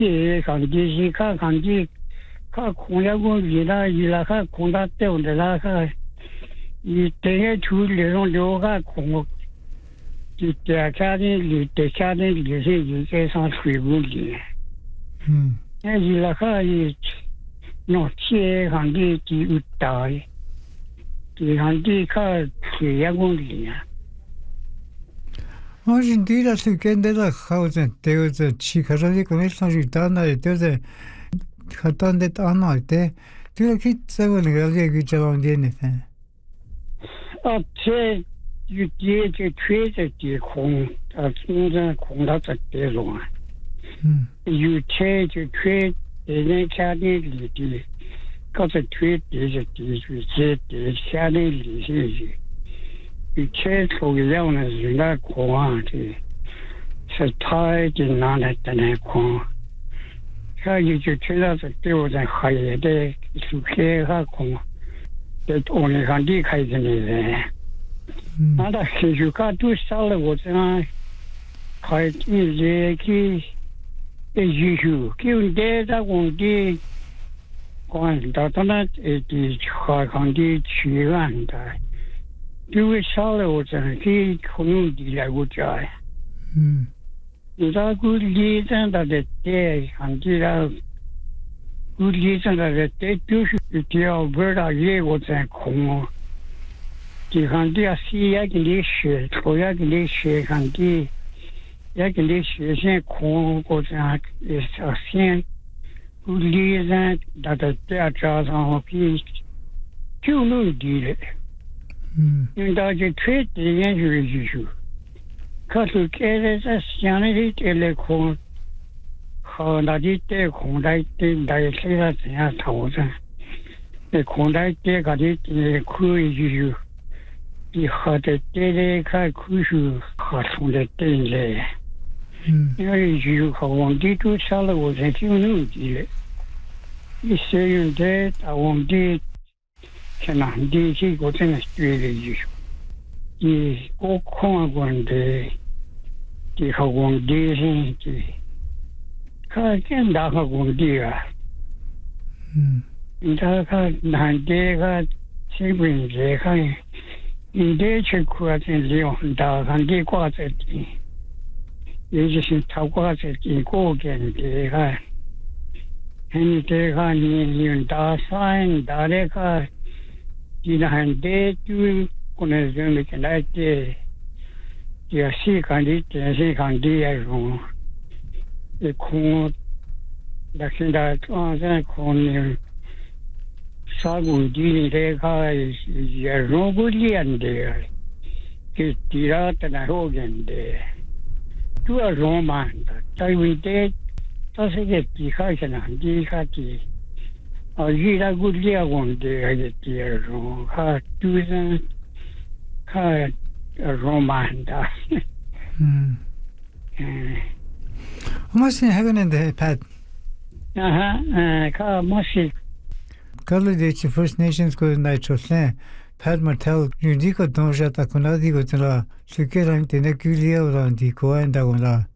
也看的是看的，看空了公里啦，伊拉看空大掉的啦，看伊等下处理上留看空，就家的里在家的里是有在上水公里。那伊拉看伊弄些看的就有大的，就看的看3公里啊。 我是对了，是跟的了，好像都是去看上去可能上去打那都是，看到的打那的，对了，去在我那个这个这两天呢， 这有些就缺着地空，中间空它在地上啊。有些就缺人家的里地，搞着缺地就地就这地下的里些。有些土壤呢，人家空啊，是太艰难了，在那空。还有就知道是丢在海的，是开下空，在我们看地开的呢。那他现在看都少了，我这样开一些去艺术，就在在工地，管到他那的海康的去岸的。因为少了，我真的可能地来我家呀。你到古里站到的店，看见了，古里站到的店就是一条不大夜我在空哦。你看见西也给你学，头也给你学，看见也给你学些空，我这样也上线。古里站到的店早上我给就弄地了。因为大家缺的研究技术，可是现在在乡里的来空，和那的带空来的来现在怎样投资？那空来带个的可以技术，比和的带来看技术和从的带来，因为技术和往地都少了，我才就弄的了。一些人在打往地。现在的这个真的是对的艺术，我看过的，这个工地是的，看见大个工地啊，你看南的看基本上看，你的去看这利用大看的挂在地，也就是他挂在地过跟的看，你这看你用大山大的看。今天的就可能是没看到的，也是看的，电视看的也用，也空，那现在装上空的，啥工地的看也用不练的，给地上在那后面的，主要用慢的，但为的，这是个地看起来地看的。遇到过练工的还是第二种，他就是看容慢的。 我们现在还在的 pad。 看没事。 Kalau de First Nations ko na chosle pad martel yudi ko donja ta konadi ko tla sukeran tene kulia ran di ko anda ko la